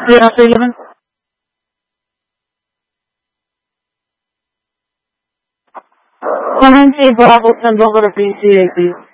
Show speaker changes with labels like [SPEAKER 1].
[SPEAKER 1] After 11. Comment sa Bravo ng Bangor PCAP.